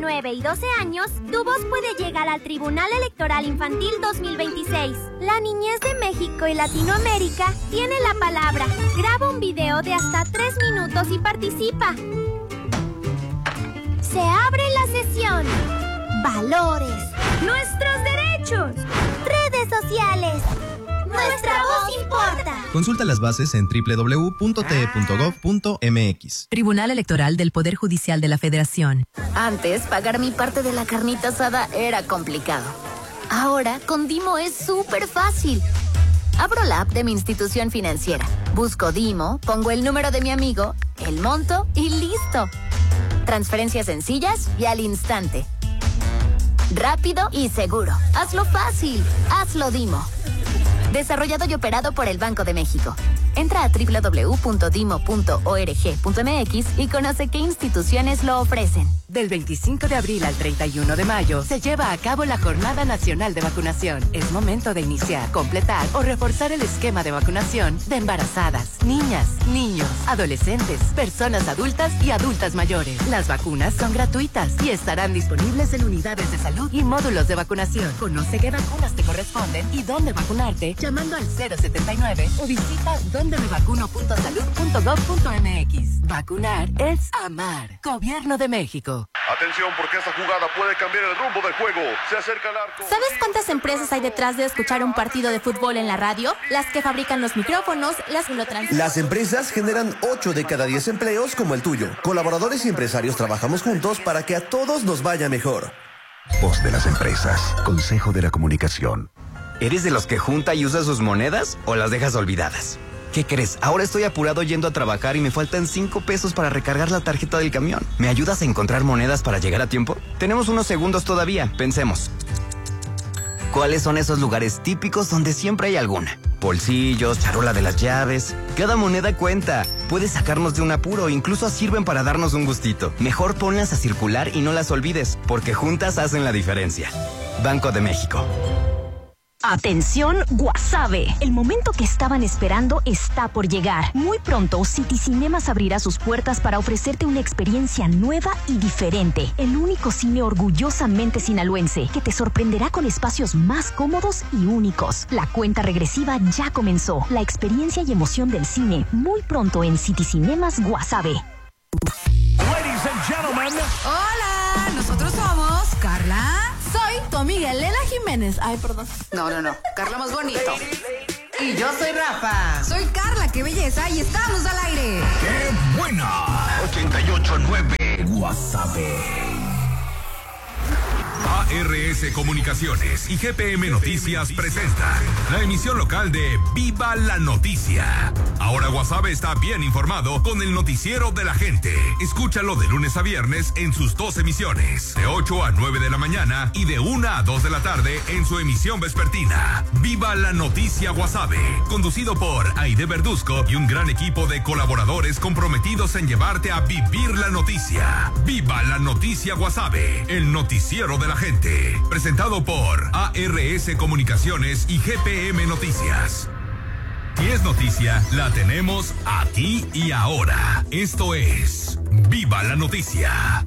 9 y 12 años, tu voz puede llegar al Tribunal Electoral Infantil 2026. La niñez de México y Latinoamérica tiene la palabra. Graba un video de hasta 3 minutos y participa. Se abre la sesión. Valores. Nuestros derechos. Redes sociales. Nuestra voz importa. Consulta las bases en www.te.gov.mx. Tribunal Electoral del Poder Judicial de la Federación. Antes, pagar mi parte de la carnita asada era complicado. Ahora, con Dimo es súper fácil. Abro la app de mi institución financiera. Busco Dimo, pongo el número de mi amigo, el monto y listo. Transferencias sencillas y al instante. Rápido y seguro. Hazlo fácil. Hazlo Dimo. Desarrollado y operado por el Banco de México. Entra a www.dimo.org.mx y conoce qué instituciones lo ofrecen. Del 25 de abril al 31 de mayo se lleva a cabo la Jornada Nacional de Vacunación. Es momento de iniciar, completar o reforzar el esquema de vacunación de embarazadas, niñas, niños, adolescentes, personas adultas y adultas mayores. Las vacunas son gratuitas y estarán disponibles en unidades de salud y módulos de vacunación. Conoce qué vacunas te corresponden y dónde vacunarte llamando al 079 o visita dondemevacuno.salud.gov.mx. Vacunar es amar. Gobierno de México. Atención, porque esta jugada puede cambiar el rumbo del juego. Se acerca el arco. ¿Sabes cuántas empresas hay detrás de escuchar un partido de fútbol en la radio? Las que fabrican los micrófonos, las que lo transmiten. Las empresas generan 8 de cada 10 empleos como el tuyo. Colaboradores y empresarios trabajamos juntos para que a todos nos vaya mejor. Voz de las empresas. Consejo de la Comunicación. ¿Eres de los que junta y usa sus monedas o las dejas olvidadas? ¿Qué crees? Ahora estoy apurado yendo a trabajar y me faltan 5 pesos para recargar la tarjeta del camión. ¿Me ayudas a encontrar monedas para llegar a tiempo? Tenemos unos segundos todavía. Pensemos. ¿Cuáles son esos lugares típicos donde siempre hay alguna? Bolsillos, charola de las llaves. Cada moneda cuenta. Puede sacarnos de un apuro, incluso sirven para darnos un gustito. Mejor ponlas a circular y no las olvides, porque juntas hacen la diferencia. Banco de México. Atención, Guasave. El momento que estaban esperando está por llegar. Muy pronto, City Cinemas abrirá sus puertas para ofrecerte una experiencia nueva y diferente. El único cine orgullosamente sinaloense que te sorprenderá con espacios más cómodos y únicos. La cuenta regresiva ya comenzó. La experiencia y emoción del cine muy pronto en City Cinemas Guasave. Ladies and gentlemen. Hola, nosotros somos Carla. Soy tu amiga Elena Jiménez. Ay, perdón. No. Carla más bonito. Y yo soy Rafa. Soy Carla, qué belleza. Y estamos al aire. ¡Qué buena! 88.9 Guasave. ARS Comunicaciones y GPM Noticias presentan la emisión local de Viva la Noticia. Ahora Guasave está bien informado con el noticiero de la gente. Escúchalo de lunes a viernes en sus 2 emisiones, de 8 a 9 de la mañana y de 1 a 2 de la tarde en su emisión vespertina. Viva la Noticia Guasave, conducido por Aide Verduzco y un gran equipo de colaboradores comprometidos en llevarte a vivir la noticia. Viva la Noticia Guasave, el noticiero de la gente. Presentado por ARS Comunicaciones y GPM Noticias. Si es noticia, la tenemos aquí y ahora. Esto es Viva la Noticia.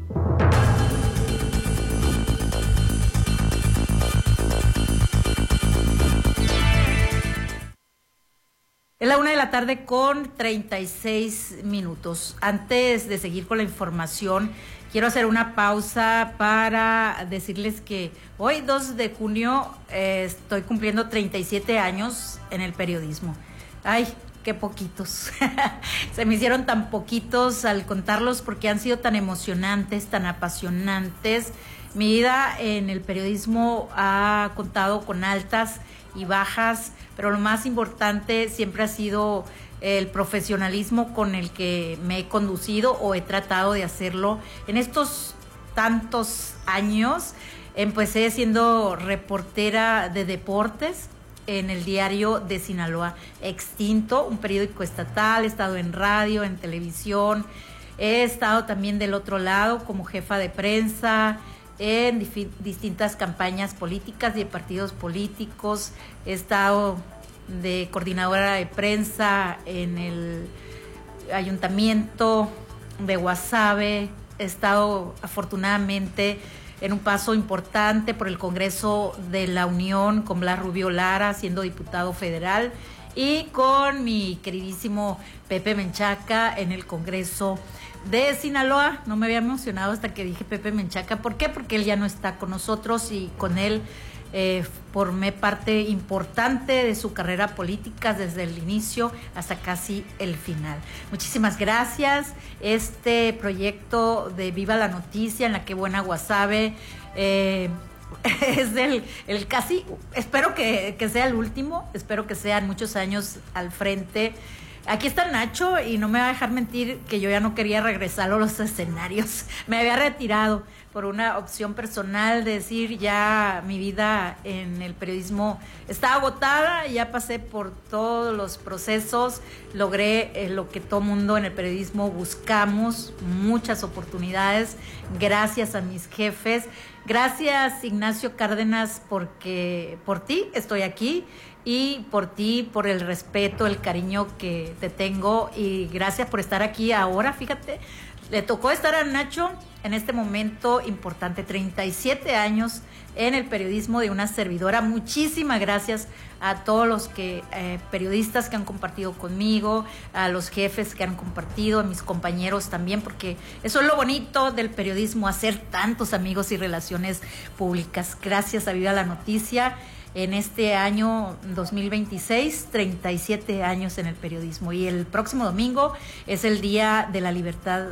Es la 1:00 con 36 minutos. Antes de seguir con la información, quiero hacer una pausa para decirles que hoy, 2 de junio, estoy cumpliendo 37 años en el periodismo. Ay, qué poquitos. Se me hicieron tan poquitos al contarlos porque han sido tan emocionantes, tan apasionantes. Mi vida en el periodismo ha contado con altas y bajas, pero lo más importante siempre ha sido el profesionalismo con el que me he conducido o he tratado de hacerlo. En estos tantos años empecé siendo reportera de deportes en el Diario de Sinaloa, extinto, un periódico estatal. He estado en radio, en televisión, he estado también del otro lado como jefa de prensa en distintas campañas políticas y de partidos políticos. He estado de coordinadora de prensa en el ayuntamiento de Guasave, He estado afortunadamente en un paso importante por el Congreso de la Unión con Blas Rubio Lara, siendo diputado federal, y con mi queridísimo Pepe Menchaca en el Congreso de Sinaloa. No me había emocionado hasta que dije Pepe Menchaca. ¿Por qué? Porque él ya no está con nosotros y con él formé parte importante de su carrera política desde el inicio hasta casi el final. Muchísimas gracias. Este proyecto de Viva la Noticia en la que buena Guasave es el casi, espero que sea el último, espero que sean muchos años al frente. Aquí está Nacho y no me va a dejar mentir que yo ya no quería regresar a los escenarios. Me había retirado por una opción personal de decir ya mi vida en el periodismo está agotada, ya pasé por todos los procesos, logré lo que todo mundo en el periodismo buscamos, muchas oportunidades, gracias a mis jefes, gracias Ignacio Cárdenas porque por ti estoy aquí. Y por ti, por el respeto, el cariño que te tengo, y gracias por estar aquí ahora. Fíjate, le tocó estar a Nacho en este momento importante, 37 años en el periodismo de una servidora. Muchísimas gracias a todos los periodistas que han compartido conmigo, a los jefes que han compartido, a mis compañeros también, porque eso es lo bonito del periodismo, hacer tantos amigos y relaciones públicas. Gracias a Viva la Noticia. En este año 2026, 37 años en el periodismo. Y el próximo domingo es el Día de la Libertad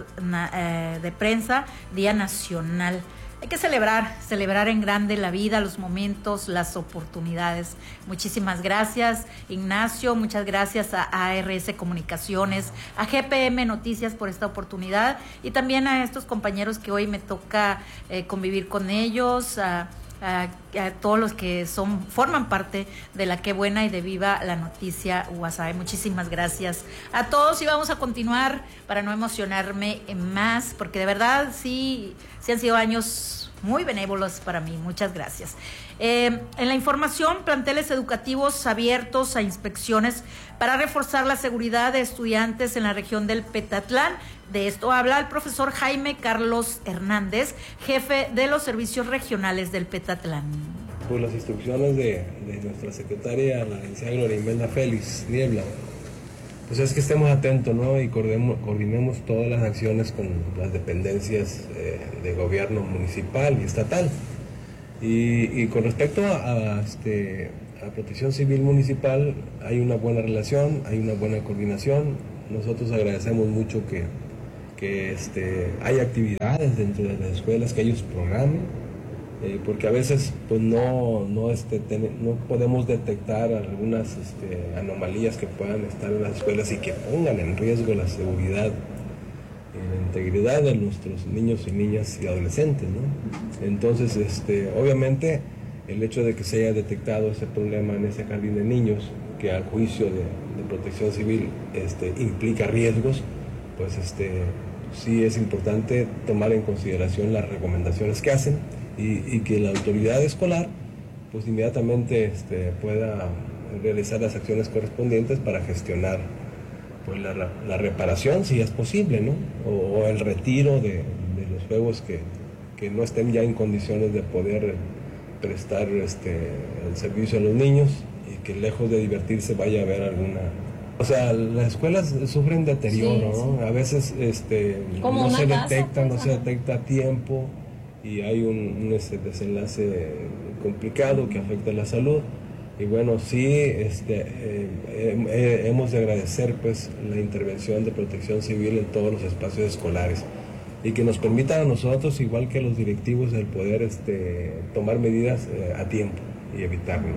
de Prensa, Día Nacional. Hay que celebrar en grande la vida, los momentos, las oportunidades. Muchísimas gracias, Ignacio. Muchas gracias a ARS Comunicaciones, a GPM Noticias por esta oportunidad. Y también a estos compañeros que hoy me toca convivir con ellos, a todos los que forman parte de la Qué Buena y de Viva la Noticia Guasave. Muchísimas gracias a todos y vamos a continuar para no emocionarme más, porque de verdad sí han sido años muy benévolos para mí. Muchas gracias. En la información, planteles educativos abiertos a inspecciones para reforzar la seguridad de estudiantes en la región del Petatlán. De esto habla el profesor Jaime Carlos Hernández, jefe de los servicios regionales del Petatlán. Por las instrucciones de nuestra secretaria, la licenciada Gloria Imelda Félix Niebla, pues es que estemos atentos, ¿no? Y coordinemos todas las acciones con las dependencias de gobierno municipal y estatal. Y con respecto a Protección Civil Municipal, hay una buena relación, hay una buena coordinación. Nosotros agradecemos mucho que hay actividades dentro de las escuelas que ellos programen, porque a veces pues no podemos detectar algunas anomalías que puedan estar en las escuelas y que pongan en riesgo la seguridad y la integridad de nuestros niños y niñas y adolescentes, ¿no? Entonces, obviamente, el hecho de que se haya detectado ese problema en ese jardín de niños, que al juicio de Protección Civil implica riesgos, pues sí es importante tomar en consideración las recomendaciones que hacen y que la autoridad escolar pues inmediatamente pueda realizar las acciones correspondientes para gestionar pues la reparación, si es posible, ¿no? O el retiro de los juegos que no estén ya en condiciones de poder prestar el servicio a los niños y que lejos de divertirse vaya a haber alguna... O sea, las escuelas sufren deterioro, sí, ¿no? A veces no se detecta a tiempo y hay un desenlace complicado que afecta la salud. Y bueno, sí, hemos de agradecer pues la intervención de Protección Civil en todos los espacios escolares y que nos permita a nosotros, igual que a los directivos, el poder tomar medidas a tiempo y evitarlo.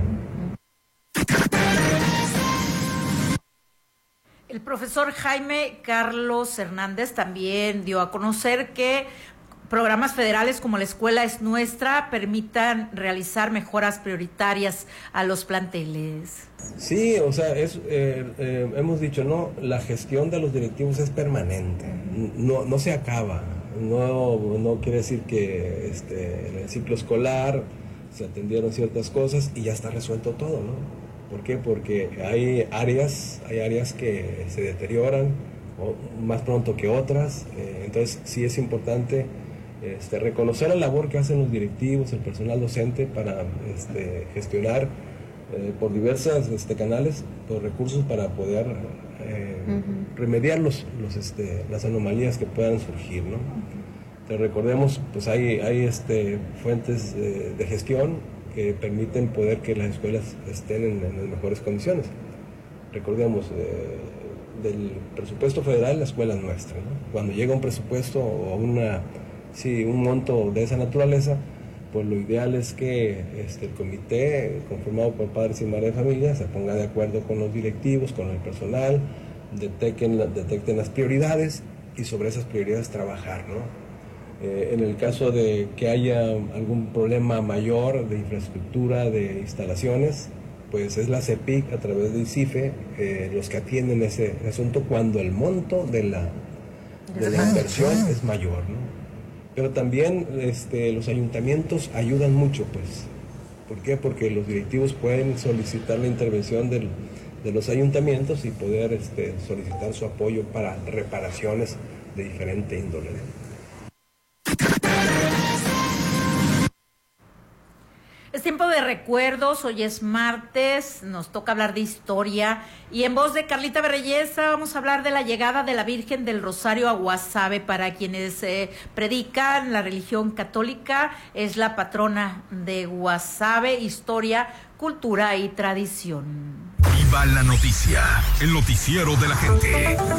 El profesor Jaime Carlos Hernández también dio a conocer que programas federales como La Escuela es Nuestra permitan realizar mejoras prioritarias a los planteles. Sí, o sea, hemos dicho, no, la gestión de los directivos es permanente, no se acaba, no quiere decir que en el ciclo escolar se atendieron ciertas cosas y ya está resuelto todo, ¿no? ¿Por qué? Porque hay áreas que se deterioran más pronto que otras. Entonces sí es importante reconocer la labor que hacen los directivos, el personal docente para gestionar por diversos canales los recursos para poder remediar las anomalías que puedan surgir, ¿no? Entonces, recordemos, pues hay fuentes de gestión que permiten poder que las escuelas estén en las mejores condiciones. Recordemos, del presupuesto federal la escuela es nuestra, ¿no? Cuando llega un presupuesto o un monto de esa naturaleza, pues lo ideal es que el comité conformado por padres y madres de familia se ponga de acuerdo con los directivos, con el personal, detecten las prioridades y sobre esas prioridades trabajar, ¿no? En el caso de que haya algún problema mayor de infraestructura, de instalaciones, pues es la CEPIC a través de ICIFE los que atienden ese asunto cuando el monto de la inversión es mayor, ¿no? Pero también los ayuntamientos ayudan mucho, pues. ¿Por qué? Porque los directivos pueden solicitar la intervención de los ayuntamientos y poder solicitar su apoyo para reparaciones de diferente índole, ¿no? Es tiempo de recuerdos, hoy es martes, nos toca hablar de historia y en voz de Carlita Berreyesa vamos a hablar de la llegada de la Virgen del Rosario a Guasave. Para quienes predican la religión católica, es la patrona de Guasave, historia, cultura y tradición. Viva la noticia, el noticiero de la gente.